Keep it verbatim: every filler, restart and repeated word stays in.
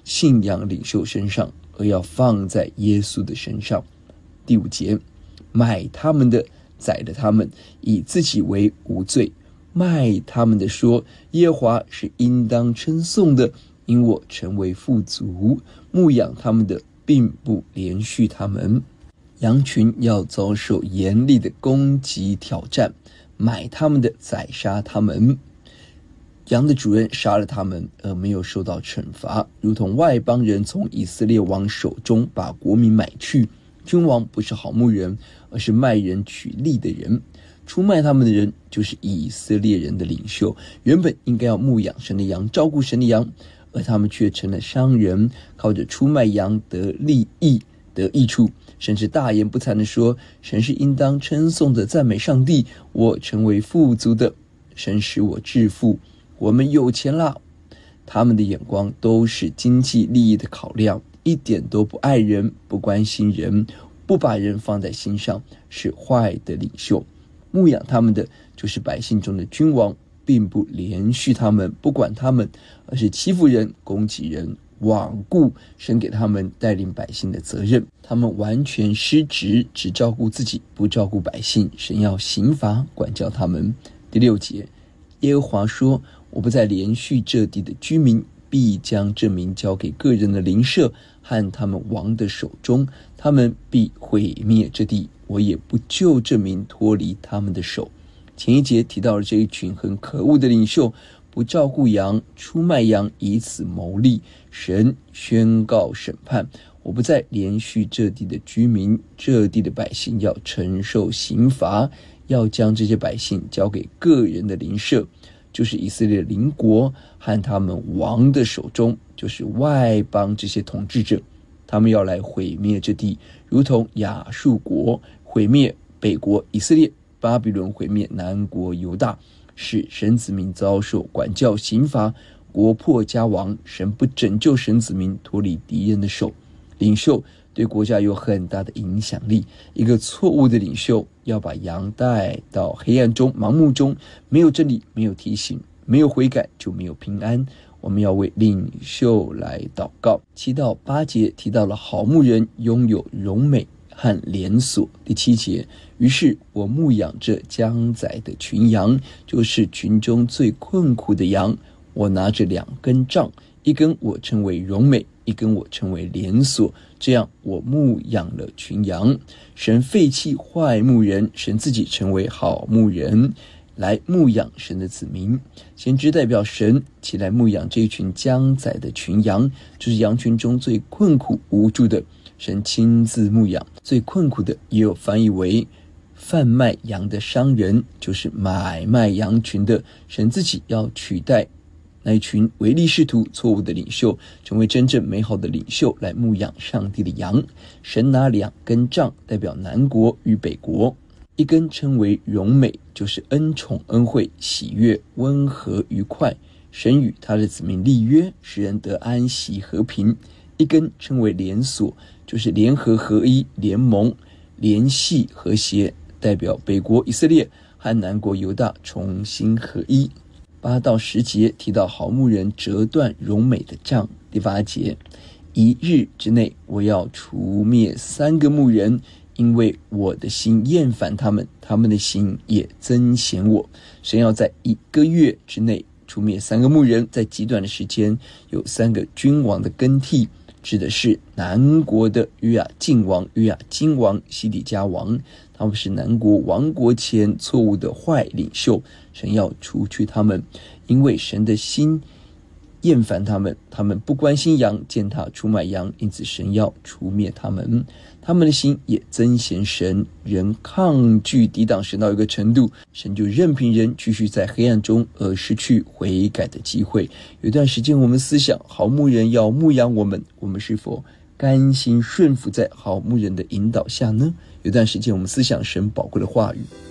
信仰领袖身上，而要放在耶稣的身上。第五节，买他们的宰了他们，以自己为无罪；卖他们的说，耶和华是应当称颂的，因我成为富足；牧养他们的并不连续他们。羊群要遭受严厉的攻击挑战，买他们的宰杀他们。羊的主人杀了他们，而没有受到惩罚，如同外邦人从以色列王手中把国民买去。君王不是好牧人，而是卖人取利的人。出卖他们的人就是以色列人的领袖，原本应该要牧养神的羊，照顾神的羊，而他们却成了商人，靠着出卖羊得利益得益处，甚至大言不惭地说，神是应当称颂的，赞美上帝，我成为富足的，神使我致富，我们有钱啦。他们的眼光都是经济利益的考量，一点都不爱人，不关心人，不把人放在心上，是坏的领袖。牧养他们的就是百姓中的君王，并不连续他们，不管他们，而是欺负人，攻击人，罔顾神给他们带领百姓的责任。他们完全失职，只照顾自己，不照顾百姓，神要刑罚管教他们。第六节，耶和华说，我不再连续这地的居民，必将这民交给个人的邻舍和他们王的手中，他们必毁灭这地，我也不救这民脱离他们的手。前一节提到了这一群很可恶的领袖，不照顾羊，出卖羊，以此牟利。神宣告审判，我不再连续这地的居民，这地的百姓要承受刑罚，要将这些百姓交给个人的邻舍，就是以色列邻国和他们王的手中，就是外邦这些统治者，他们要来毁灭这地，如同亚述国毁灭北国以色列，巴比伦毁灭南国犹大，使神子民遭受管教刑罚，国破家亡。神不拯救神子民脱离敌人的手。领袖对国家有很大的影响力，一个错误的领袖要把羊带到黑暗中，盲目中，没有真理，没有提醒，没有悔改，就没有平安。我们要为领袖来祷告。七到八节提到了好牧人拥有荣美和连锁。第七节，于是我牧养着将宰的群羊，就是群中最困苦的羊，我拿着两根杖，一根我称为荣美，一根我称为连锁，这样我牧养了群羊。神废弃坏牧人，神自己成为好牧人，来牧养神的子民。先知代表神起来牧养这一群将宰的群羊，就是羊群中最困苦无助的，神亲自牧养。最困苦的也有翻译为贩卖羊的商人，就是买卖羊群的，神自己要取代那一群唯利是图错误的领袖，成为真正美好的领袖，来牧养上帝的羊。神拿两根杖代表南国与北国，一根称为荣美，就是恩宠恩惠喜悦温和愉快，神与他的子民立约，使人得安息和平。一根称为连锁，就是联合合一联盟联系和谐，代表北国以色列和南国犹大重新合一。八到十节提到好牧人折断荣美的杖。第八节，一日之内我要除灭三个牧人，因为我的心厌烦他们，他们的心也憎嫌我。神要在一个月之内除灭三个牧人，在极短的时间有三个君王的更替，指的是南国的约雅敬王、约雅金王、西底家王，他们是南国亡国前错误的坏领袖，神要除去他们，因为神的心厌烦他们，他们不关心羊，践踏出卖羊，因此神要除灭他们。他们的心也憎嫌神，人抗拒抵挡神到一个程度，神就任凭人继续在黑暗中，而失去悔改的机会。有一段时间我们思想好牧人要牧养我们，我们是否甘心顺服在好牧人的引导下呢？有段时间我们思想神宝贵的话语，